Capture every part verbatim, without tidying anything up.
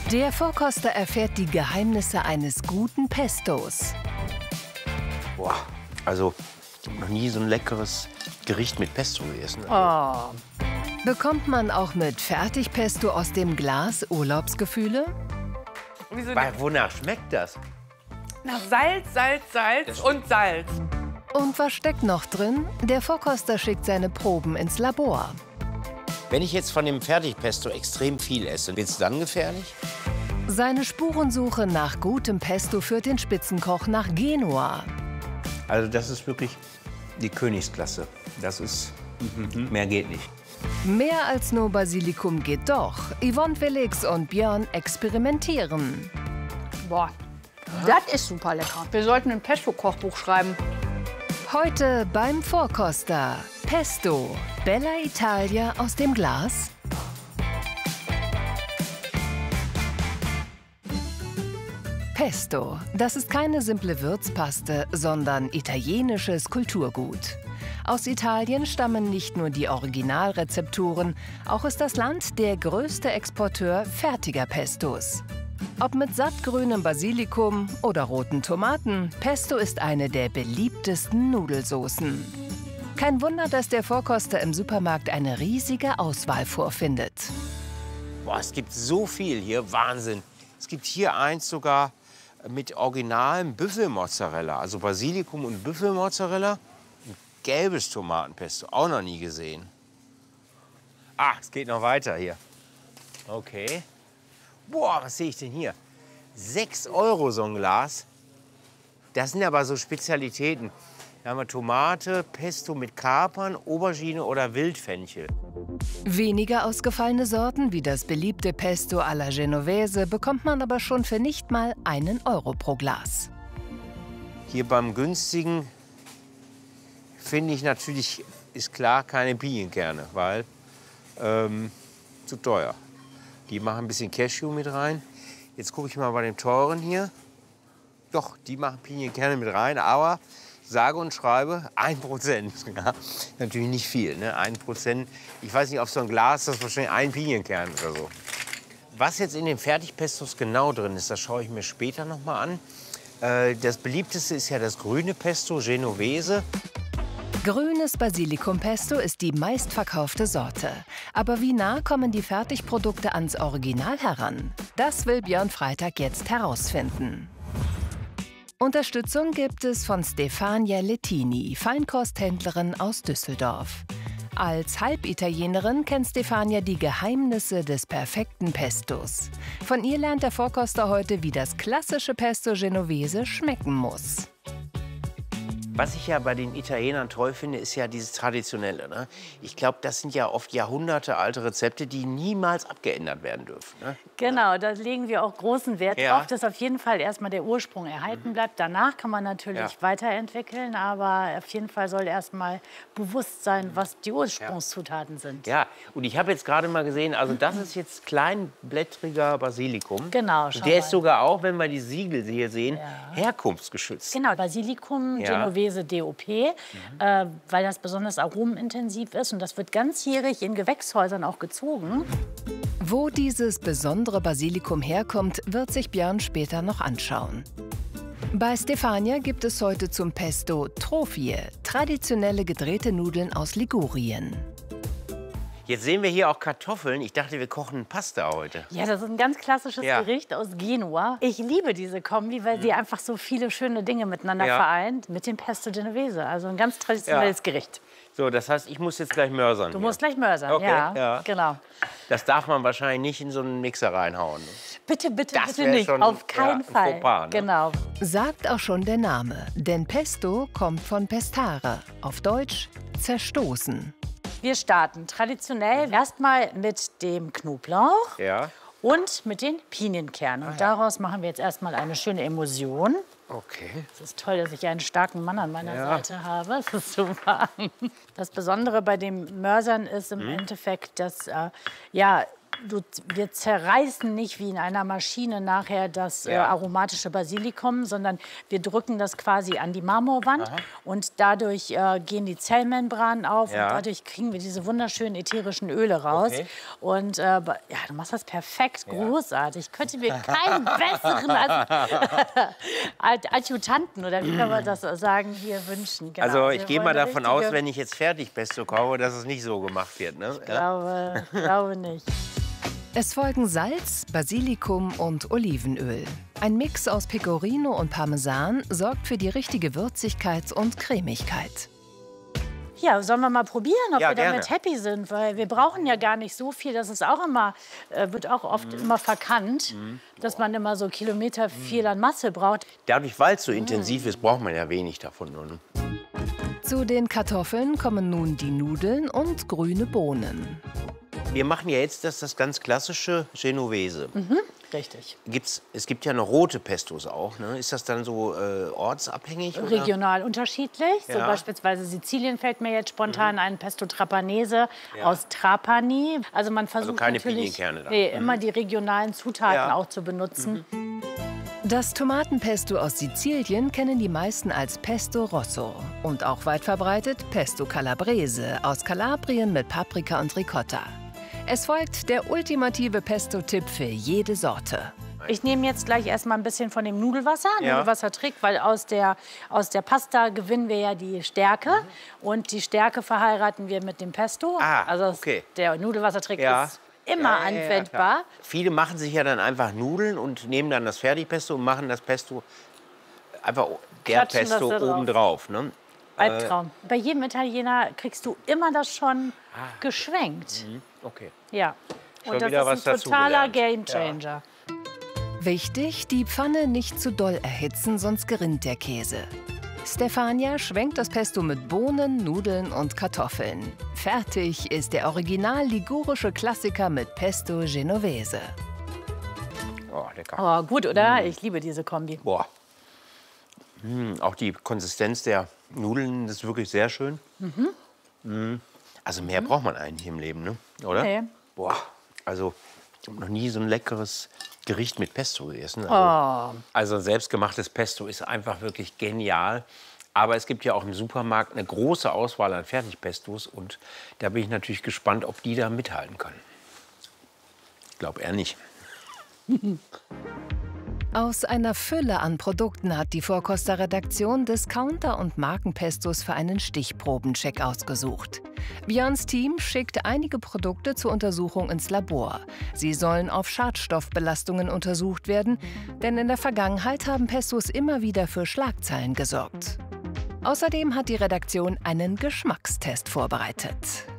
Der Vorkoster erfährt die Geheimnisse eines guten Pestos. Boah, also ich habe noch nie so ein leckeres Gericht mit Pesto gegessen. Oh. Bekommt man auch mit Fertigpesto aus dem Glas Urlaubsgefühle? Wieso Bei, wonach schmeckt das? Nach Salz, Salz, Salz und Salz. Und was steckt noch drin? Der Vorkoster schickt seine Proben ins Labor. Wenn ich jetzt von dem Fertigpesto extrem viel esse, wird es dann gefährlich? Seine Spurensuche nach gutem Pesto führt den Spitzenkoch nach Genua. Also das ist wirklich die Königsklasse. Das ist, mhm. mehr geht nicht. Mehr als nur Basilikum geht doch. Yvonne Felix und Björn experimentieren. Boah, das ist super lecker. Wir sollten ein Pesto-Kochbuch schreiben. Heute beim Vorkoster. Pesto, Bella Italia aus dem Glas. Pesto, das ist keine simple Würzpaste, sondern italienisches Kulturgut. Aus Italien stammen nicht nur die Originalrezepturen, auch ist das Land der größte Exporteur fertiger Pestos. Ob mit sattgrünem Basilikum oder roten Tomaten, Pesto ist eine der beliebtesten Nudelsoßen. Kein Wunder, dass der Vorkoster im Supermarkt eine riesige Auswahl vorfindet. Boah, es gibt so viel hier, Wahnsinn. Es gibt hier eins sogar mit originalem Büffelmozzarella, also Basilikum und Büffelmozzarella. Ein gelbes Tomatenpesto, auch noch nie gesehen. Ah, es geht noch weiter hier. Okay. Boah, was sehe ich denn hier? sechs Euro so ein Glas. Das sind aber so Spezialitäten. Da haben wir Tomate, Pesto mit Kapern, Aubergine oder Wildfenchel. Weniger ausgefallene Sorten wie das beliebte Pesto alla Genovese bekommt man aber schon für nicht mal einen Euro pro Glas. Hier beim günstigen finde ich natürlich, ist klar, keine Pinienkerne, weil ähm, zu teuer. Die machen ein bisschen Cashew mit rein. Jetzt gucke ich mal bei dem teuren hier. Doch, die machen Pinienkerne mit rein, aber sage und schreibe ein Prozent. Ja, natürlich nicht viel, ne? ein Prozent. Ich weiß nicht, auf so ein Glas das ist wahrscheinlich ein Pinienkern oder so. Was jetzt in den Fertigpestos genau drin ist, das schaue ich mir später noch mal an. Äh, das beliebteste ist ja das grüne Pesto, Genovese. Grünes Basilikumpesto ist die meistverkaufte Sorte. Aber wie nah kommen die Fertigprodukte ans Original heran? Das will Björn Freitag jetzt herausfinden. Unterstützung gibt es von Stefania Lettini, Feinkosthändlerin aus Düsseldorf. Als Halbitalienerin kennt Stefania die Geheimnisse des perfekten Pestos. Von ihr lernt der Vorkoster heute, wie das klassische Pesto Genovese schmecken muss. Was ich ja bei den Italienern toll finde, ist ja dieses Traditionelle. Ne? Ich glaube, das sind ja oft jahrhundertealte Rezepte, die niemals abgeändert werden dürfen. Ne? Genau, da legen wir auch großen Wert Ja. drauf, dass auf jeden Fall erstmal der Ursprung erhalten bleibt. Danach kann man natürlich Ja. weiterentwickeln, aber auf jeden Fall soll erstmal bewusst sein, was die Ursprungszutaten sind. Ja, und ich habe jetzt gerade mal gesehen, also das ist jetzt kleinblättriger Basilikum. Genau, schau Der mal. ist sogar auch, wenn wir die Siegel hier sehen, Ja. herkunftsgeschützt. Genau, Basilikum, Ja. Genovese, D O P, mhm. äh, weil das besonders aromenintensiv ist und das wird ganzjährig in Gewächshäusern auch gezogen. Wo dieses besondere Basilikum herkommt, wird sich Björn später noch anschauen. Bei Stefania gibt es heute zum Pesto Trophie, traditionelle gedrehte Nudeln aus Ligurien. Jetzt sehen wir hier auch Kartoffeln. Ich dachte, wir kochen Pasta heute. Ja, das ist ein ganz klassisches Ja. Gericht aus Genua. Ich liebe diese Kombi, weil sie einfach so viele schöne Dinge miteinander Ja. vereint mit dem Pesto Genovese. Also ein ganz traditionelles Ja. Gericht. So, das heißt, ich muss jetzt gleich mörsern. Du hier. musst gleich mörsern, Okay, ja, ja. genau. Das darf man wahrscheinlich nicht in so einen Mixer reinhauen. Bitte, bitte, Das bitte wär nicht. schon, Auf keinen ja, ein Fall. Fauxpas, ne? Genau. Sagt auch schon der Name, denn Pesto kommt von pestare, auf Deutsch zerstoßen. Wir starten traditionell erstmal mit dem Knoblauch Ja. und mit den Pinienkernen. Und daraus machen wir jetzt erstmal eine schöne Emulsion. Okay. Es ist toll, dass ich einen starken Mann an meiner Ja. Seite habe. Das ist super. Das Besondere bei dem Mörsern ist im Hm? Endeffekt, dass äh, ja, du, wir zerreißen nicht wie in einer Maschine nachher das Ja. äh, aromatische Basilikum, sondern wir drücken das quasi an die Marmorwand. Aha. Und dadurch äh, gehen die Zellmembranen auf Ja. und dadurch kriegen wir diese wunderschönen ätherischen Öle raus. Okay. Und äh, ja, du machst das perfekt, großartig. Ich könnte mir keinen besseren als Adjutanten, oder wie kann man das sagen, hier wünschen. Genau. Also ich Wir gehe mal wollen eine davon aus, richtige- wenn ich jetzt Fertigpesto kaufe, dass es nicht so gemacht wird. Ne? Ich glaube, glaube nicht. Es folgen Salz, Basilikum und Olivenöl. Ein Mix aus Pecorino und Parmesan sorgt für die richtige Würzigkeit und Cremigkeit. Ja, sollen wir mal probieren, ob Ja, wir damit gerne. happy sind? Weil wir brauchen ja gar nicht so viel. Das ist auch immer, äh, wird auch oft Mhm. immer verkannt, dass man immer so Kilometer viel an Masse braucht. Dadurch, weil es so intensiv ist, braucht man ja wenig davon. Nur, ne? Zu den Kartoffeln kommen nun die Nudeln und grüne Bohnen. Wir machen ja jetzt das, das ganz klassische Genovese. Richtig. Gibt's, es gibt ja noch rote Pestos auch. Ne? Ist das dann so äh, ortsabhängig? Oder? Regional unterschiedlich. So Ja. beispielsweise Sizilien fällt mir jetzt spontan ein Pesto Trapanese aus Trapani. Also man versucht keine natürlich Pinienkerne dann. nee, immer die regionalen Zutaten Ja. auch zu benutzen. Das Tomatenpesto aus Sizilien kennen die meisten als Pesto Rosso und auch weit verbreitet Pesto Calabrese aus Kalabrien mit Paprika und Ricotta. Es folgt der ultimative Pesto-Tipp für jede Sorte. Ich nehme jetzt gleich erstmal ein bisschen von dem Nudelwasser, Ja. Nudelwassertrick, weil aus der, aus der Pasta gewinnen wir ja die Stärke. Und die Stärke verheiraten wir mit dem Pesto. Ah, also das- okay. der Nudelwassertrick Ja. ist immer Ja, ja, ja, anwendbar. Viele machen sich ja dann einfach Nudeln und nehmen dann das Fertigpesto und machen das Pesto einfach der Klatschen das Pesto da drauf. obendrauf. Ne? Albtraum. Bei jedem Italiener kriegst du immer das schon Ah. geschwenkt. Okay. Ja. Schon Und das wieder ist was ein totaler dazugelernt. Gamechanger. Wichtig, die Pfanne nicht zu doll erhitzen, sonst gerinnt der Käse. Stefania schwenkt das Pesto mit Bohnen, Nudeln und Kartoffeln. Fertig ist der original ligurische Klassiker mit Pesto Genovese. Oh, lecker. Oh, gut, oder? Ich liebe diese Kombi. Boah. Mm, auch die Konsistenz der Nudeln ist wirklich sehr schön. Mm. Also mehr braucht man eigentlich im Leben, ne? Oder? Nee. Boah. Also ich habe noch nie so ein leckeres Gericht mit Pesto gegessen. Also, Oh. also ein selbstgemachtes Pesto ist einfach wirklich genial. Aber es gibt ja auch im Supermarkt eine große Auswahl an Fertigpestos. Und da bin ich natürlich gespannt, ob die da mithalten können. Ich glaube eher nicht. Aus einer Fülle an Produkten hat die Vorkoster-Redaktion Discounter- und Markenpestos für einen Stichprobencheck ausgesucht. Björns Team schickt einige Produkte zur Untersuchung ins Labor. Sie sollen auf Schadstoffbelastungen untersucht werden, denn in der Vergangenheit haben Pestos immer wieder für Schlagzeilen gesorgt. Außerdem hat die Redaktion einen Geschmackstest vorbereitet.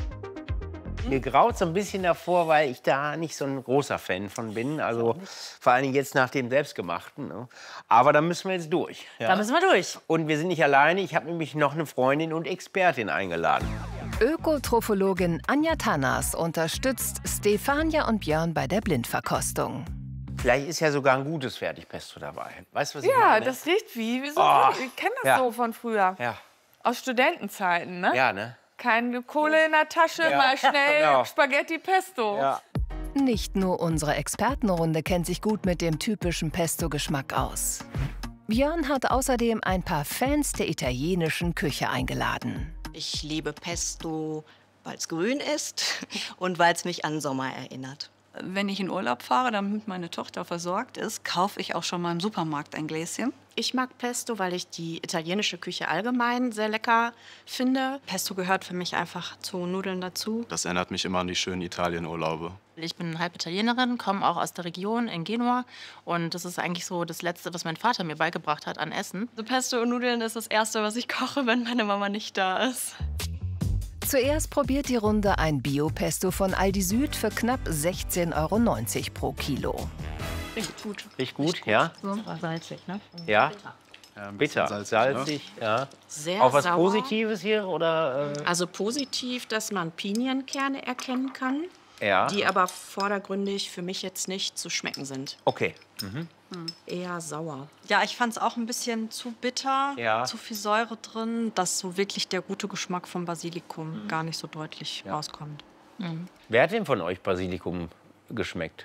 Mir graut so ein bisschen davor, weil ich da nicht so ein großer Fan von bin. Also vor allen Dingen jetzt nach dem Selbstgemachten. Ne? Aber da müssen wir jetzt durch. Ja? Da müssen wir durch. Und wir sind nicht alleine. Ich habe nämlich noch eine Freundin und Expertin eingeladen. Ökotrophologin Anja Tannas unterstützt Stefania und Björn bei der Blindverkostung. Vielleicht ist ja sogar ein gutes Fertigpesto dabei. Weißt du, was ich Ja, meine? das riecht wie, wie so Oh, ich kenne das ja. so von früher. Ja, Aus Studentenzeiten, ne? ja, ne? Keine Kohle in der Tasche, mal schnell Genau. Spaghetti Pesto. Ja. Nicht nur unsere Expertenrunde kennt sich gut mit dem typischen Pesto-Geschmack aus. Björn hat außerdem ein paar Fans der italienischen Küche eingeladen. Ich liebe Pesto, weil es grün ist und weil es mich an Sommer erinnert. Wenn ich in Urlaub fahre, damit meine Tochter versorgt ist, kaufe ich auch schon mal im Supermarkt ein Gläschen. Ich mag Pesto, weil ich die italienische Küche allgemein sehr lecker finde. Pesto gehört für mich einfach zu Nudeln dazu. Das erinnert mich immer an die schönen Italienurlaube. Ich bin halb Italienerin, komme auch aus der Region in Genua. Und das ist eigentlich so das Letzte, was mein Vater mir beigebracht hat an Essen. So Pesto und Nudeln ist das Erste, was ich koche, wenn meine Mama nicht da ist. Zuerst probiert die Runde ein Bio-Pesto von Aldi Süd für knapp sechzehn Euro neunzig pro Kilo. Riecht gut. Riecht gut, ja? War salzig, ne? Ja. Ja, ein Bitter, bisschen salzig, ne? ja. Sehr Auch was sauer. Positives hier, oder? Äh? Also positiv, dass man Pinienkerne erkennen kann, Ja. die aber vordergründig für mich jetzt nicht zu schmecken sind. Okay. Eher sauer. Ja, ich fand es auch ein bisschen zu bitter, Ja. zu viel Säure drin, dass so wirklich der gute Geschmack vom Basilikum gar nicht so deutlich rauskommt. Wer hat denn von euch Basilikum geschmeckt?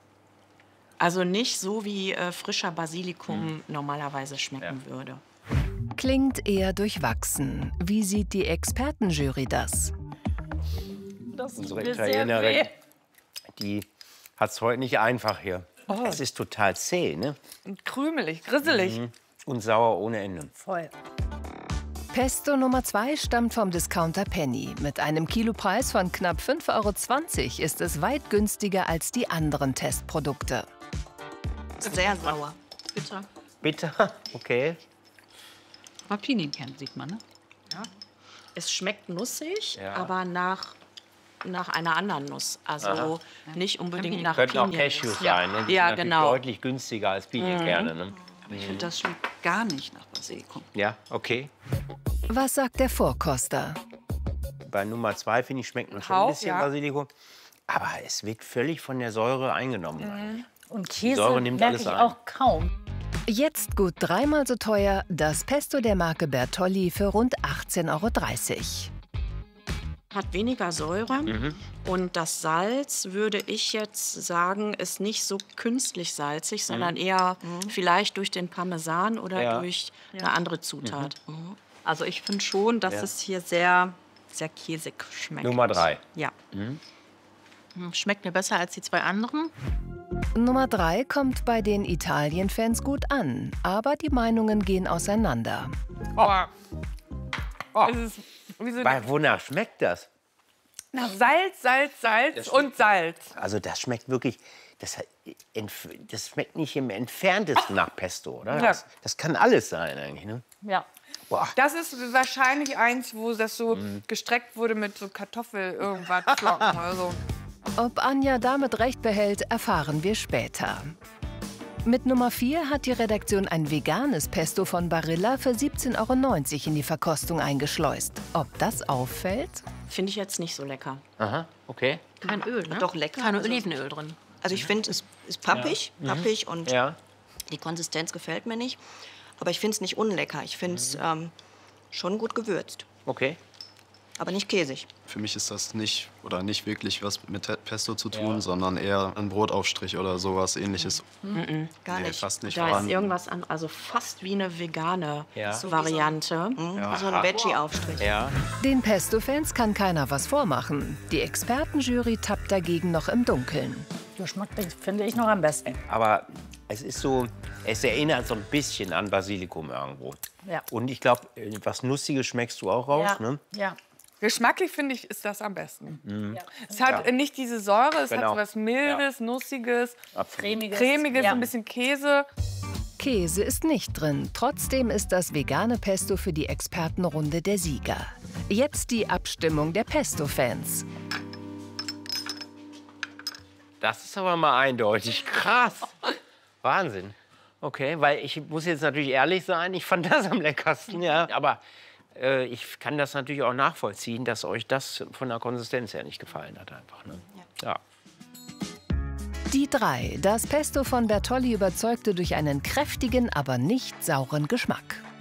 Also nicht so, wie äh, frischer Basilikum hm. normalerweise schmecken ja. würde. Klingt eher durchwachsen. Wie sieht die Expertenjury das? Das ist unsere Italienerin, die hat es heute nicht einfach hier. Oh. Es ist total zäh, ne? Und krümelig, grisselig. Mhm. Und sauer ohne Ende. Voll. Pesto Nummer zwei stammt vom Discounter Penny. Mit einem Kilopreis von knapp fünf Euro zwanzig ist es weit günstiger als die anderen Testprodukte. Sehr sauer. Bitter. Bitter, okay. Aber Pinienkern sieht man, ne? Ja. Es schmeckt nussig, Ja. aber nach, nach einer anderen Nuss. Also Aha. nicht unbedingt nach Könnten auch Piniennuss. Cashews Ja. sein, ne? Die Ja, sind natürlich genau. deutlich günstiger als Pinienkerne, ne? Aber ich finde, das schmeckt gar nicht nach Basilikum. Ja, okay. Was sagt der Vorkoster? Bei Nummer zwei, finde ich, schmeckt man schon Hauch, ein bisschen ja. Basilikum. Aber es wird völlig von der Säure eingenommen. Mhm. Und Käse Säure nimmt merke alles ich ein. auch kaum. Jetzt gut dreimal so teuer, das Pesto der Marke Bertolli für rund achtzehn Euro dreißig. Hat weniger Säure Mhm. und das Salz, würde ich jetzt sagen, ist nicht so künstlich salzig, sondern eher vielleicht durch den Parmesan oder Ja. durch eine andere Zutat. Mhm. Also ich finde schon, dass Ja. es hier sehr, sehr käsig schmeckt. Nummer drei. Ja. Hm, Schmeckt mir besser als die zwei anderen. Nummer drei kommt bei den Italien-Fans gut an, aber die Meinungen gehen auseinander. Oh. Oh. Es ist wie so Bei wonach schmeckt das? nach Salz, Salz, Salz und Salz. Also das schmeckt wirklich, das, das schmeckt nicht im Entferntesten nach Pesto, oder? Ja. Das, das kann alles sein eigentlich, ne? Ja. Boah. Das ist wahrscheinlich eins, wo das so gestreckt wurde mit so Kartoffel irgendwas Flocken oder so. Ob Anja damit recht behält, erfahren wir später. Mit Nummer vier hat die Redaktion ein veganes Pesto von Barilla für siebzehn Euro neunzig in die Verkostung eingeschleust. Ob das auffällt? Finde ich jetzt nicht so lecker. Aha, okay. Kein Öl, ne? Doch lecker. Kein Also- Olivenöl drin. Also ich finde, es ist pappig, pappig und Ja. die Konsistenz gefällt mir nicht. Aber ich finde es nicht unlecker. Ich finde es ähm, schon gut gewürzt, Okay. aber nicht käsig. Für mich ist das nicht oder nicht wirklich was mit Te- Pesto zu tun, sondern eher ein Brotaufstrich oder sowas Ähnliches. Mhm. Gar Nee, nicht. fast nicht da ist vorhanden. irgendwas anderes, also fast wie eine vegane Ja. Variante. Mhm. Ja. So ein Veggie-Aufstrich. Ja. Den Pesto-Fans kann keiner was vormachen. Die Expertenjury tappt dagegen noch im Dunkeln. Geschmack finde ich noch am besten. Aber es ist so, es erinnert so ein bisschen an Basilikum irgendwo. Ja. Und ich glaube, was Nussiges schmeckst du auch raus, Ja. ne? Ja. Geschmacklich finde ich, ist das am besten. Mhm. Ja. Es hat Ja. nicht diese Säure, es Genau. hat so was Mildes, Nussiges, Cremiges. Cremiges, Ja. ein bisschen Käse. Käse ist nicht drin. Trotzdem ist das vegane Pesto für die Expertenrunde der Sieger. Jetzt die Abstimmung der Pesto-Fans. Das ist aber mal eindeutig. Krass. Wahnsinn. Okay, weil ich muss jetzt natürlich ehrlich sein, ich fand das am leckersten, ja. Aber äh, ich kann das natürlich auch nachvollziehen, dass euch das von der Konsistenz her nicht gefallen hat einfach. Ne? Ja. Die drei. Das Pesto von Bertolli überzeugte durch einen kräftigen, aber nicht sauren Geschmack.